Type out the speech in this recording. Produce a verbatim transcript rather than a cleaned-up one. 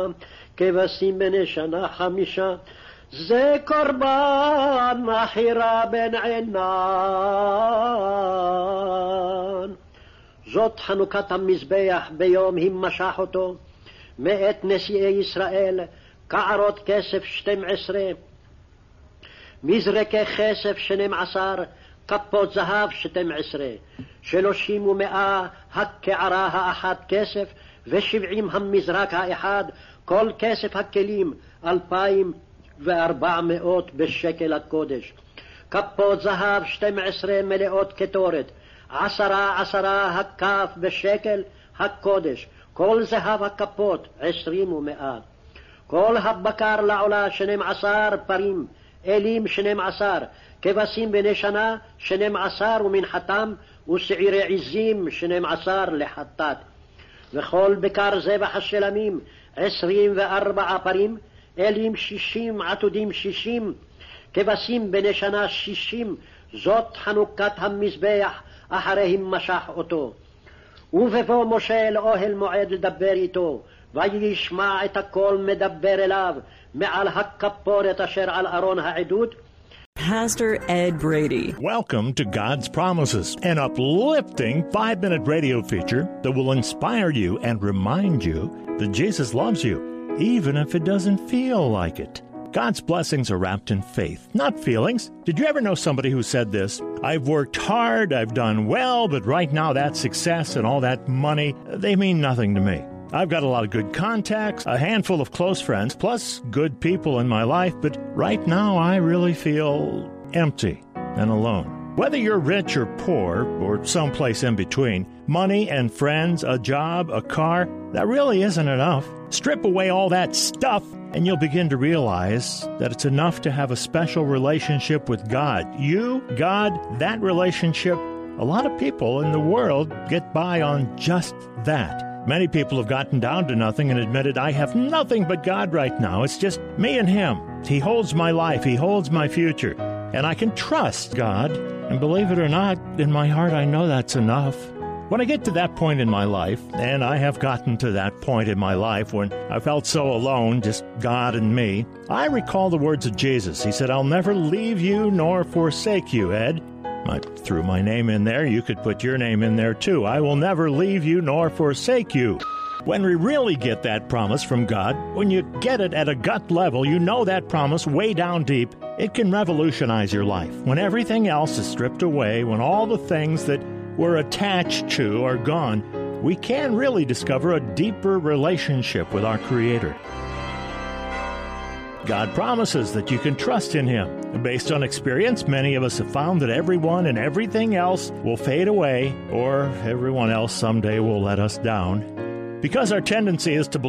כבשים בני שנה חמישה, זה קורבן מחירה בן עינן. זאת חנוכת המזבח ביום המשך אותו, מאת נשיאי ישראל, קערות כסף שתים עשרה, מזרקי כסף שנים עשר, כפות זהב שתים עשרה, שלושים ומאה הקערה האחת כסף, ושבעים המזרק האחד, כל כסף הכלים, אלפיים וארבע מאות בשקל הקודש. כפות זהב שתים עשרה מלאות כתורת, עשרה עשרה הכף בשקל הקודש, כל זהב הכפות עשרים ומאה. כל הבקר לעולה שנים עשר פרים, אלים שנים עשר, כבשים בני שנה שנים עשר ומנחתם, ושעירי עזים שנים עשר לחטאת. וכל בקר זבח השלמים עשרים וארבע פרים, אלים שישים, עתודים שישים, כבשים בני שנה שישים. זאת חנוכת המזבח אחרי המשך אותו. ובבוא משה אל אוהל מועד לדבר איתו, וישמע את הקול מדבר אליו מעל הכפורת אשר על ארון העדות. Pastor Ed Brady. Welcome to God's Promises, an uplifting five-minute radio feature that will inspire you and remind you that Jesus loves you, even if it doesn't feel like it. God's blessings are wrapped in faith, not feelings. Did you ever know somebody who said this? I've worked hard, I've done well, but right now that success and all that money, they mean nothing to me. I've got a lot of good contacts, a handful of close friends, plus good people in my life, but right now I really feel empty and alone. Whether you're rich or poor, or someplace in between, money and friends, a job, a car, that really isn't enough. Strip away all that stuff, and you'll begin to realize that it's enough to have a special relationship with God. You, God, that relationship. A lot of people in the world get by on just that. Many people have gotten down to nothing and admitted, I have nothing but God right now. It's just me and Him. He holds my life. He holds my future. And I can trust God. And believe it or not, in my heart, I know that's enough. When I get to that point in my life, and I have gotten to that point in my life when I felt so alone, just God and me, I recall the words of Jesus. He said, I'll never leave you nor forsake you, Ed. I threw my name in there. You could put your name in there, too. I will never leave you nor forsake you. When we really get that promise from God, when you get it at a gut level, you know that promise way down deep, it can revolutionize your life. When everything else is stripped away, when all the things that we're attached to are gone, we can really discover a deeper relationship with our Creator. God promises that you can trust in Him. Based on experience, many of us have found that everyone and everything else will fade away, or everyone else someday will let us down. Because our tendency is to believe